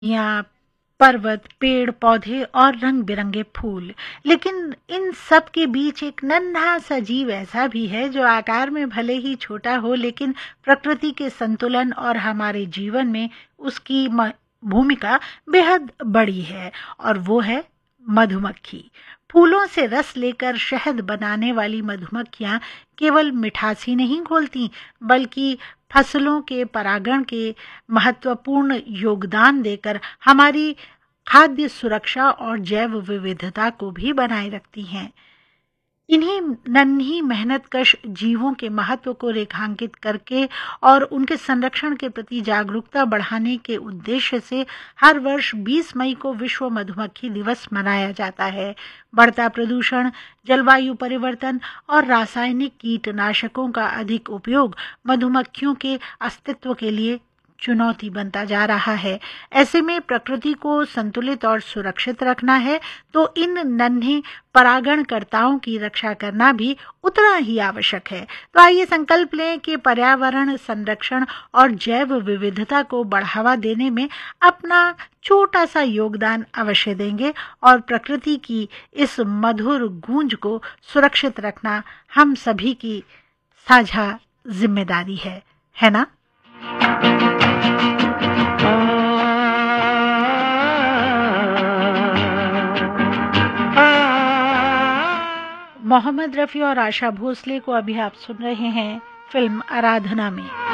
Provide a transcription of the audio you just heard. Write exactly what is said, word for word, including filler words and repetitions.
यहाँ पर्वत, पेड़ पौधे और रंग बिरंगे फूल। लेकिन इन सब के बीच एक नन्हा सा जीव ऐसा भी है जो आकार में भले ही छोटा हो, लेकिन प्रकृति के संतुलन और हमारे जीवन में उसकी भूमिका बेहद बड़ी है, और वो है मधुमक्खी। फूलों से रस लेकर शहद बनाने वाली मधुमक्खियां केवल मिठास ही नहीं घोलती, बल्कि फसलों के परागण के महत्वपूर्ण योगदान देकर हमारी खाद्य सुरक्षा और जैव विविधता को भी बनाए रखती हैं। इन्हीं नन्ही मेहनतकश जीवों के महत्व को रेखांकित करके और उनके संरक्षण के प्रति जागरूकता बढ़ाने के उद्देश्य से हर वर्ष बीस मई को विश्व मधुमक्खी दिवस मनाया जाता है। बढ़ता प्रदूषण, जलवायु परिवर्तन और रासायनिक कीटनाशकों का अधिक उपयोग मधुमक्खियों के अस्तित्व के लिए चुनौती बनता जा रहा है। ऐसे में प्रकृति को संतुलित और सुरक्षित रखना है, तो इन नन्हे परागणकर्ताओं की रक्षा करना भी उतना ही आवश्यक है। तो आइए संकल्प लें कि पर्यावरण संरक्षण और जैव विविधता को बढ़ावा देने में अपना छोटा सा योगदान अवश्य देंगे, और प्रकृति की इस मधुर गूंज को सुरक्षित रखना हम सभी की साझा जिम्मेदारी है, है ना? मोहम्मद रफ़ी और आशा भोसले को अभी आप सुन रहे हैं फिल्म आराधना में।